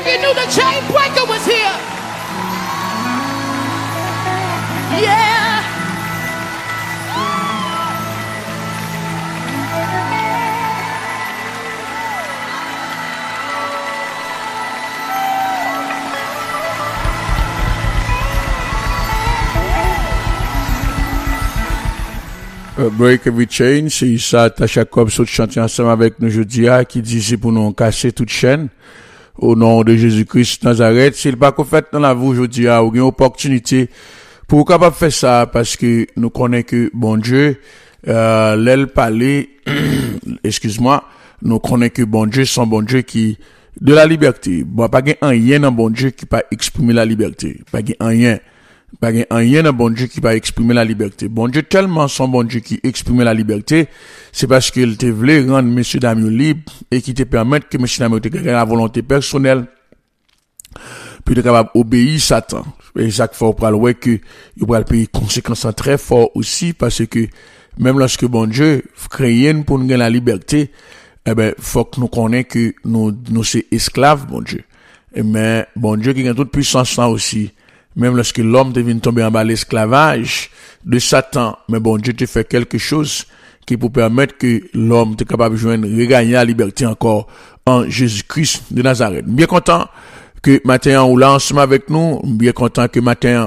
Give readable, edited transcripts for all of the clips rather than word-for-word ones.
if you knew the chain breaker was here. Yeah. Break Every Chain, c'est ça, Tasha Cobb, saute chanter ensemble avec nous jeudi, qui disait pour nous casser toute chaîne. Au nom de Jésus-Christ Nazareth, s'il pas qu'on fait dans la vie aujourd'hui, ou une opportunité pour capable faire ça, parce que nous connaissons que bon Dieu, l'aile parler, excuse-moi, nous connaissons que bon Dieu, son bon Dieu qui, de la liberté. Bon, pas gain rien dans bon Dieu qui pas exprimer la liberté. Pas gain rien. Pas rien dans bon Dieu qui va exprimer la liberté. Bon Dieu tellement son bon Dieu qui exprime la liberté, c'est parce qu'il te voulait rendre monsieur dames libre et qui te permettre que monsieur dames te la volonté personnelle puis de capable obéir Satan. Et ça qu'il faut prendre ouais que il va payer conséquences très fort aussi parce que même lorsque bon Dieu crée pour nous gagner la liberté, eh ben faut que nous connaissions que nous c'est esclaves bon Dieu. Mais bon Dieu qui a toute puissance là aussi. Même lorsque l'homme devient tomber en bas l'esclavage de Satan, mais bon Dieu te fait quelque chose qui peut permettre que l'homme te capable de joindre, regagner la liberté encore en Jésus-Christ de Nazareth. Bien content que matin on là ensemble avec nous, bien content que matin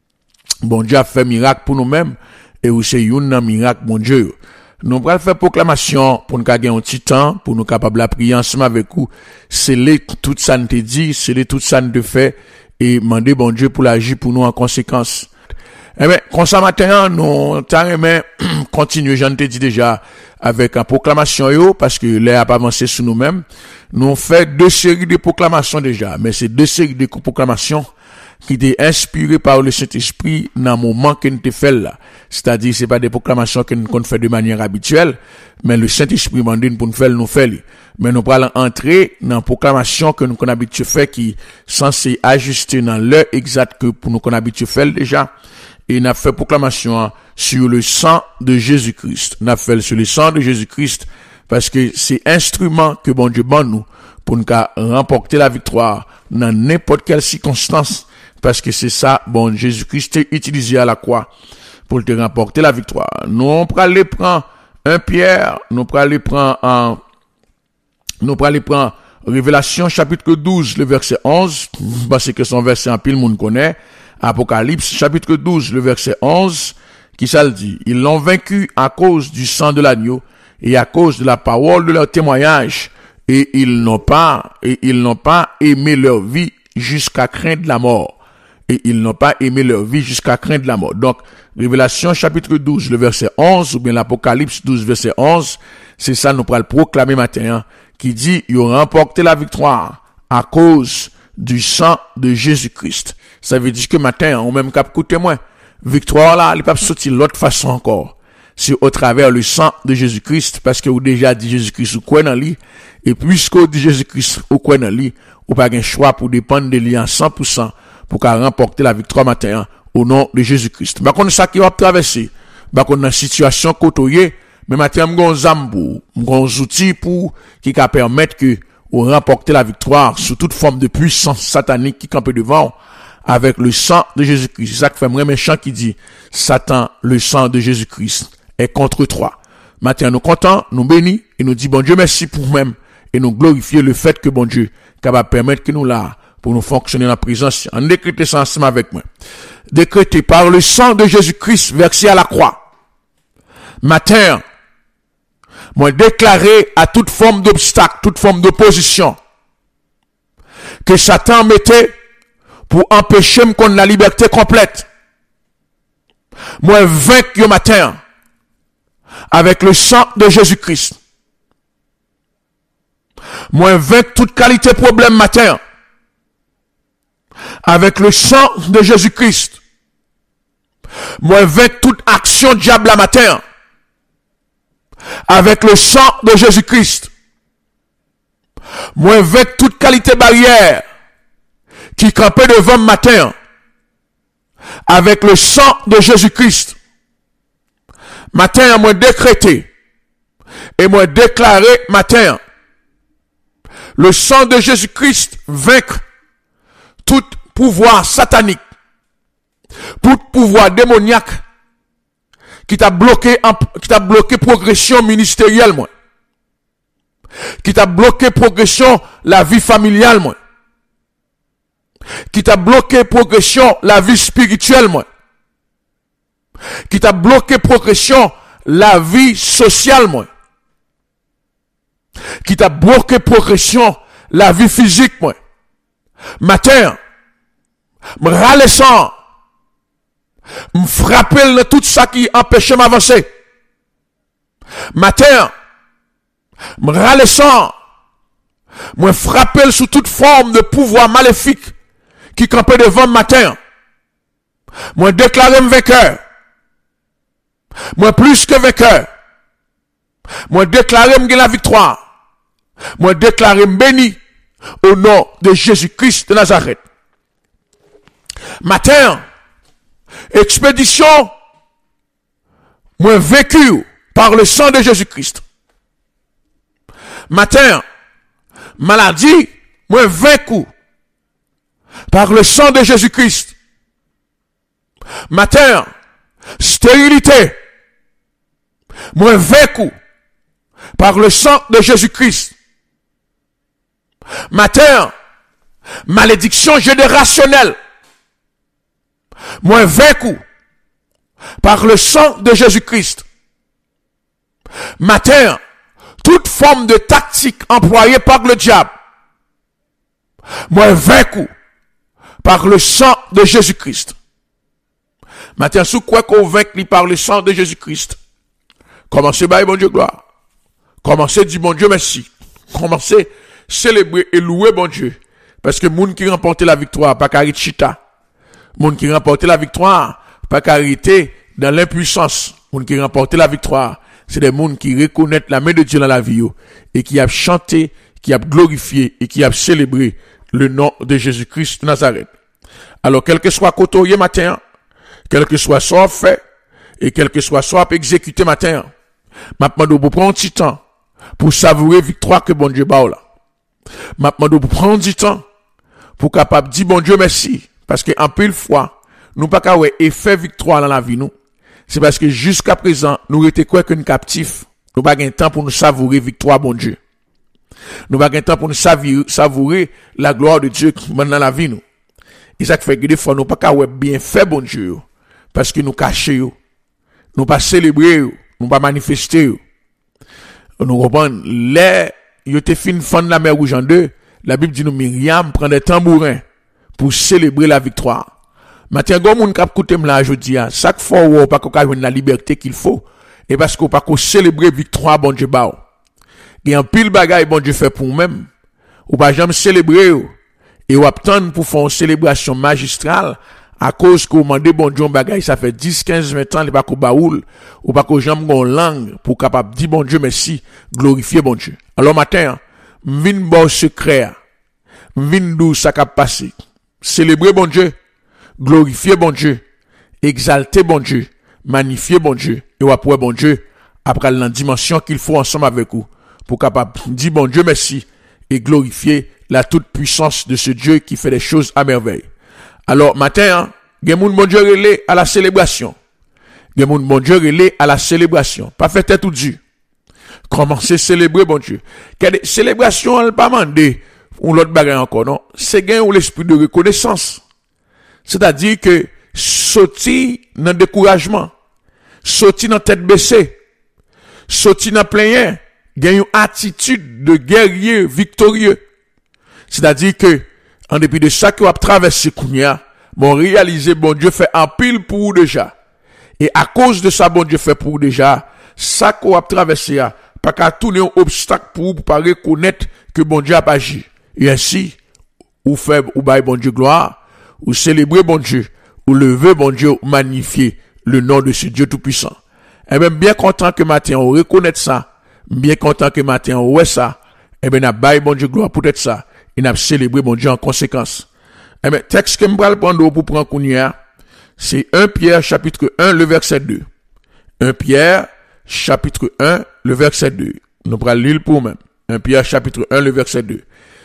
bon Dieu a fait miracle pour nous-mêmes et aussi un miracle bon Dieu. Nous allons faire proclamation pour nous gagner un petit temps, pour nous capables de prier ensemble avec vous. C'est tout ça nous te dit, c'est tout ça nous te fait. Et demander bon Dieu pour l'agir pour nous en conséquence. Eh bien, comme ça matin, nous t'arrêtons continuer, j'en t'ai dit déjà, avec une proclamation, parce que l'air a pas avancé sur nous-mêmes. Nous fait 2 séries de proclamations déjà, mais c'est 2 séries de proclamations qui étaient inspirées par le Saint-Esprit dans le moment que nous te fait là. C'est-à-dire, c'est pas des proclamations que nous fait de manière habituelle, mais le Saint-Esprit m'a dit pour nous faire, nous faire. Mais nous allons entrer dans la proclamation que nous avons habitué faire qui est censée ajuster dans l'heure exacte que pour nous avons habitué faire déjà. Et nous avons fait proclamation sur le sang de Jésus-Christ. Nous avons fait sur le sang de Jésus-Christ parce que c'est instrument que bon Dieu donne nous pour nous remporter la victoire dans n'importe quelle circonstance. Parce que c'est ça, bon, Jésus-Christ est utilisé à la croix pour te remporter la victoire. Nous, on peut aller prendre 1 Pierre, nous peut aller prendre Révélation chapitre 12, le verset 11, parce que son verset en pile, monde connaît. Apocalypse chapitre 12, le verset 11, qui ça le dit. Ils l'ont vaincu à cause du sang de l'agneau et à cause de la parole de leur témoignage, et ils n'ont pas aimé leur vie jusqu'à craindre la mort. Et ils n'ont pas aimé leur vie jusqu'à craindre la mort. Donc, Révélation chapitre 12, le verset 11, ou bien l'Apocalypse 12, verset 11, c'est ça nous pourrons le proclamer matin, qui dit, ils ont remporté la victoire à cause du sang de Jésus-Christ. Ça veut dire que matin, on même cap côté témoin. Victoire là, elle peut pas sortir l'autre façon encore. C'est au travers le sang de Jésus-Christ, parce que vous déjà dit Jésus-Christ ou quoi dans lui, et puisque vous dit Jésus-Christ ou quoi dans lui, ou pas un choix pour dépendre de lui en 100%, pour qu'à remporter la victoire matin au nom de Jésus-Christ. Bah qu'on ça qui va traverser, bah qu'on dans situation côtoyée, mais matin m'gon zambou, m'gon outil pour qui va permettre que ou remporter la victoire sur toute forme de puissance satanique qui campe devant avec le sang de Jésus-Christ. C'est ça que fait un méchant qui dit Satan, le sang de Jésus-Christ est contre toi. Matin nous contents, nous bénis et nous dit bon Dieu merci pour nous-mêmes et nous glorifier le fait que bon Dieu capable permettre que nous là pour nous fonctionner dans la présence. En décréter ça ensemble avec moi. Décrété par le sang de Jésus-Christ versé à la croix. Matin, moi déclaré à toute forme d'obstacle, toute forme d'opposition que Satan mettait pour empêcher me qu'on la liberté complète. Moi vaincre le matin avec le sang de Jésus-Christ. Moi vaincre toute qualité problème matin avec le sang de Jésus-Christ. Moi vaincre toute action diable la matin avec le sang de Jésus-Christ. Moi vaincre toute qualité barrière qui campait devant matin avec le sang de Jésus-Christ. Matin, moi décrété et moi déclaré matin Le sang de Jésus-Christ vaincre tout pouvoir satanique, tout pouvoir démoniaque qui t'a bloqué progression ministérielle, moi. Qui t'a bloqué progression la vie familiale, moi. Qui t'a bloqué progression la vie spirituelle, moi. Qui t'a bloqué progression la vie sociale, moi. Qui t'a bloqué progression la vie physique, moi. Matin, me ralessant, me frapper dans tout ça qui empêchait m'avancer. Matin, me ralessant, me frapper sous toute forme de pouvoir maléfique qui campait devant le matin. Moi déclarer vainqueur. Moi plus que vainqueur. Moi déclarer la victoire. Moi déclarer béni au nom de Jésus-Christ de Nazareth. Matin, expédition, moi vaincu par le sang de Jésus-Christ. Matin, maladie, moi vaincu par le sang de Jésus-Christ. Matin, stérilité, moi vaincu par le sang de Jésus-Christ. Matin, malédiction générationnelle, moi vaincu par le sang de Jésus-Christ. Matin, toute forme de tactique employée par le diable, moi vaincu par le sang de Jésus-Christ. Matin, sous quoi qu'on vainque par le sang de Jésus-Christ? Commencez par bon Dieu gloire. Commencez dire bon Dieu merci. Commencez célébrer et louer bon Dieu. Parce que moun qui remporte la victoire, pas qu'à chita. Moun qui remporte la victoire, pas qu'à arrêter dans l'impuissance. Moun qui remporte la victoire, c'est des moun qui reconnaissent la main de Dieu dans la vie et qui a chanté, qui a glorifié et qui a célébré le nom de Jésus-Christ de Nazareth. Alors, quel que soit côté matin, quel que soit son fait, et quel que soit son exécuté matin, maintenant, vous prendre du temps pour savourer victoire que bon Dieu bat là. Maintenant, vous prendre du temps pour capable dire bon Dieu merci. Parce que en pile fois, nous pas qu'à effet victoire dans la vie nous. C'est parce que jusqu'à présent, nous étions quoi qu'un captif. Nous pas gain temps pour nous savourer victoire bon Dieu. Nous pas gain temps pour nous savourer la gloire de Dieu qui mène dans la vie nous. Et ça fait que des fois nous pas qu'à bien fait bon Dieu parce que nous cacher nous pas célébrer nous pas manifester nous comprenons les yo te fin fan la mer rouge en deux. La Bible dit nous Myriam prend des tambourins pour célébrer la victoire. Matin gon moun k'ap koute m'la jodi a, chaque fois ou pas qu'on joindre la liberté qu'il faut et parce qu'on pas qu'on célébrer victoire bon Dieu ba. Il y a un pile bagaille bon Dieu fait pour même. Ou pas jamais célébrer et ou attendre pour faire une célébration magistrale à cause qu'on demande bon Dieu bagaille ça fait 10 15 20 ans il pas qu'on baoul ou pas qu'on jamais gon langue pour capable dire bon Dieu merci, glorifier bon Dieu. Alors matin, m'vin bon secret. M'vin dou ça cap passer. Célébrer bon Dieu, glorifier bon Dieu, exalter bon Dieu, magnifier bon Dieu et ou après bon Dieu après la dimension qu'il faut ensemble avec vous pour capable dire bon Dieu merci et glorifier la toute puissance de ce Dieu qui fait des choses à merveille. Alors matin, gen moun bon Dieu relé à la célébration. Gen moun bon Dieu relé à la célébration. Pas fait tête tout Dieu. Commencez à célébrer bon Dieu. Quelle célébration elle pas mandé ou l'autre bagarre encore non, c'est gain ou l'esprit de reconnaissance. C'est-à-dire que sorti dans découragement, sorti dans tête baissée, sorti dans plein gagne une attitude de guerrier victorieux. C'est-à-dire que en dépit de ça que vous avez traversé kounya, bon réaliser bon Dieu fait en pile pour vous déjà. Et à cause de ça bon Dieu fait pour vous déjà, ça que vous avez traversé pas qu'à tourner un obstacle pour vous pas reconnaître que bon Dieu a pas agi. Et ainsi, ou fait ou bail bon Dieu gloire, ou célébrer bon Dieu, ou lever bon Dieu, ou magnifier le nom de ce Dieu tout-puissant. Et même bien content que matin on reconnaît ça, bien content que matin on ouais ça, et bien n'a bail bon Dieu gloire pour être ça, et n'a célébré bon Dieu en conséquence. Et bien texte que m'bral prendre pour prendre kounya, c'est 1 Pierre chapitre 1 le verset 2. 1 Pierre chapitre 1 le verset 2. Nous prenons lire pour même. 1 Pierre chapitre 1 le verset 2.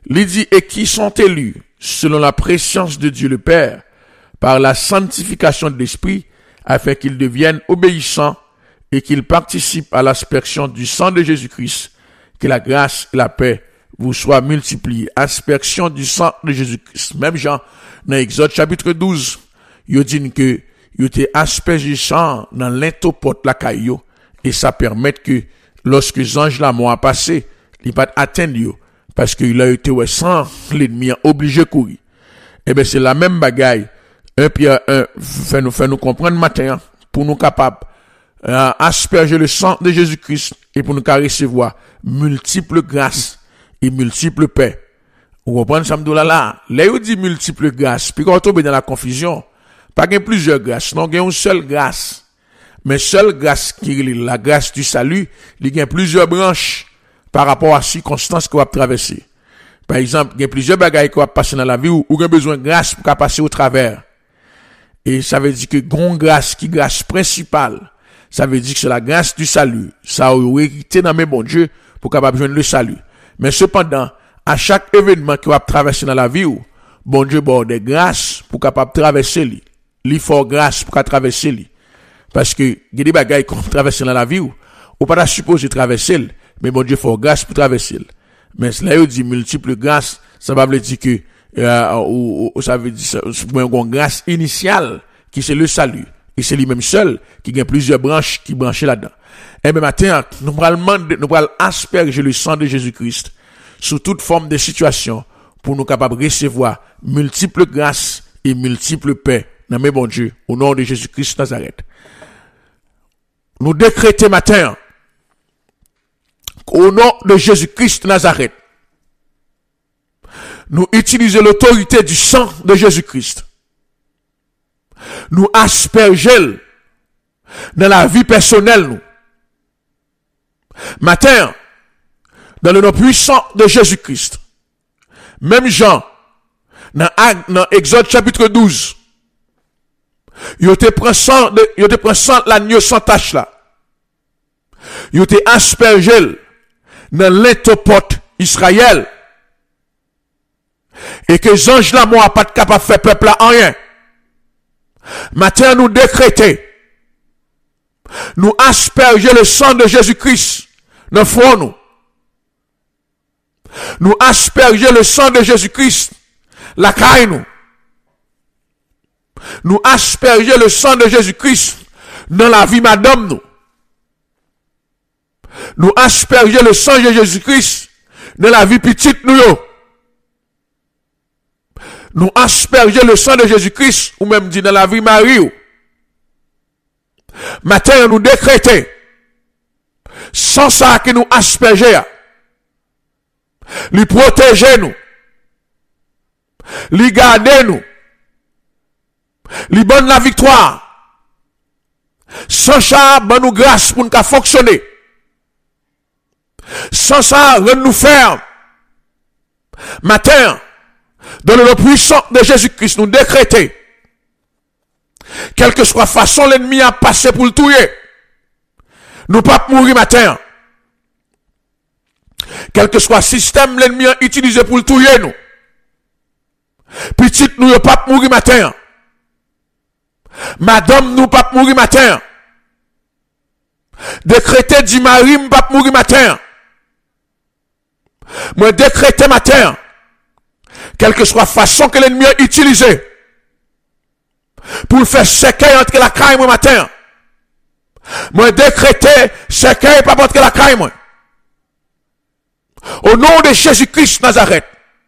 Il dit, et qui sont élus selon la préscience de Dieu le Père, par la sanctification de l'Esprit, afin qu'ils deviennent obéissants et qu'ils participent à l'aspersion du sang de Jésus-Christ, que la grâce et la paix vous soient multipliées. Aspersion du sang de Jésus-Christ. Même Jean, dans Exode chapitre 12, il dit que il était aspergé sang dans l'intopote la caillou, et ça permet que lorsque les anges la m'ont passé, il pas atteindre parce qu'il a été sans l'ennemi obligé de courir. Eh bien, c'est la même bagaille. 1 Pierre 1 fait nous comprendre matin pour nous capables asperger le sang de Jésus-Christ et pour nous recevoir multiples grâces et multiples paix. Vous comprenez ça me là? Là, il dit multiples grâces. Puis quand on tombe dans la confusion, pas qu'il y a plusieurs grâces, non, il y a une seule grâce. Mais seule grâce qui est la grâce du salut, il y a plusieurs branches par rapport à circonstances qu'on va traverser. Par exemple, il y a plusieurs bagailles qu'on va passer dans la vie où on a besoin de grâce pour passer au travers. Et ça veut dire que grâce, qui grâce principale, ça veut dire que c'est la grâce du salut. Ça a hérité dans mes bons Dieu pour capable joindre le salut. Mais cependant, à chaque événement qu'on va traverser dans la vie, bon Dieu bon des grâces pour capable traverser lui. Il faut grâce pour traverser lui. Parce que, il y a des bagailles qu'on traverse dans la vie ou pas supposé traverser, mais bon Dieu faut grâce pour traverser. Mais cela il dit multiples grâces, ça veut dire que, ça veut dire, une grâce initiale, qui c'est le salut. Et c'est lui-même seul, qui a plusieurs branches qui branchent là-dedans. Et bien maintenant, nous allons asperger le sang de Jésus-Christ sous toute forme de situation pour nous capables de recevoir multiples grâces et multiples paix dans mes bons Dieu, au nom de Jésus-Christ Nazareth. Nous décrétons matin, au nom de Jésus-Christ Nazareth, nous utilisons l'autorité du sang de Jésus-Christ. Nous aspergeons dans la vie personnelle, nous. Matin, dans le nom puissant de Jésus-Christ, même Jean, dans Exode chapitre 12, il te prend sang l'agneau sans tache là. Il te aspergé dans l'intopote Israël. Et que les anges là, moi, pas capable de faire peuple là en rien. Matin, nous décréter. Nous asperger le sang de Jésus-Christ dans le front nous. Nous asperger le sang de Jésus-Christ la caille nous. Nous asperger le sang de Jésus-Christ dans la vie madame nous. Nous asperger le sang de Jésus-Christ dans la vie petite nous. Nous asperger le sang de Jésus-Christ ou même dit dans la vie Marie. Matin nous décréter sans ça que nous asperger, lui protéger nous, lui garder nous, lui donne la victoire. Sans ça, ben nous grâce pour nous fonctionner. Sans ça, rend nous ferme. Matin, dans le nom puissant de Jésus-Christ, nous décréter, quelle que soit façon l'ennemi a passé pour le tuer, nous pas mourir matin. Quel que soit système l'ennemi a utilisé pour le tuer nous, petite nous pas mourir matin. Madame nous pas mourir matin. Décréter du mari pas mourir matin. Moi décréter matin. Quelle que soit façon que l'ennemi a utilisé pour faire séquer entre la caille moi matin. Moi décréter séquer pas entre la caille moi. Au nom de Jésus-Christ Nazareth.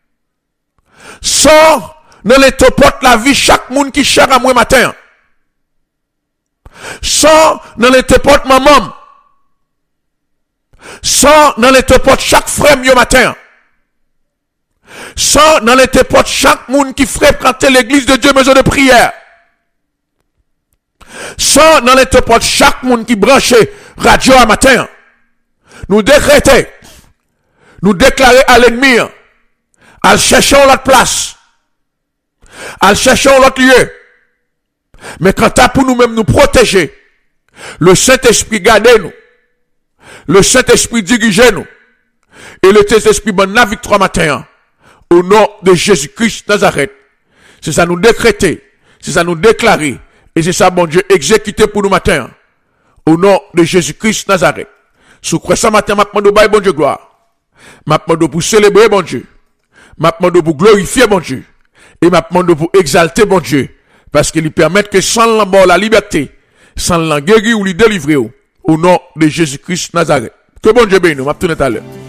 Sors dans les topotes la vie chaque monde qui cherche à moi matin. Sors dans les topotes maman. Sors dans les topotes chaque frère mieux matin. Sors dans les topotes chaque monde qui fréquente l'église de Dieu maison de prière. Sors dans les topotes chaque monde qui branche radio à matin. Nous décréter, nous déclarer à l'ennemi, à chercher l'autre place, à chercher l'autre lieu. Mais quand t'as pour nous-mêmes nous protéger, le Saint-Esprit garde nous, le Saint-Esprit dirige nous, et le Saint-Esprit donne la victoire matin, Au nom de Jésus-Christ Nazareth. C'est ça nous décréter. C'est ça nous déclarer. Et c'est ça, bon Dieu, exécuter pour nous matin. Au nom de Jésus-Christ Nazareth. Sous quoi ça matin, m'a demandé bon Dieu gloire. M'a demandé pour célébrer bon Dieu. M'a demandé pour glorifier bon Dieu. Et m'a demandé pour exalter bon Dieu. Parce qu'il lui permet que sans l'embord la liberté, sans l'en guérir ou lui délivrer. Au nom de Jésus-Christ Nazareth. Que bon Dieu bénisse nous. M'a tourné tout à l'heure.